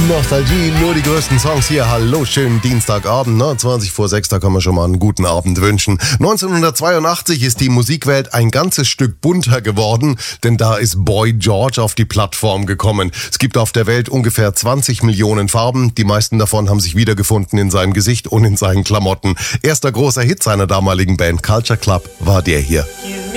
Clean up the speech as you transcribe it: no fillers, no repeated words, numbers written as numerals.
Nostalgie, nur die größten Songs hier. Hallo, schönen Dienstagabend, 20 vor 6, da kann man schon mal einen guten Abend wünschen. 1982 ist die Musikwelt ein ganzes Stück bunter geworden, denn da ist Boy George auf die Plattform gekommen. Es gibt auf der Welt ungefähr 20 Millionen Farben, die meisten davon haben sich wiedergefunden in seinem Gesicht und in seinen Klamotten. Erster großer Hit seiner damaligen Band Culture Club war der hier.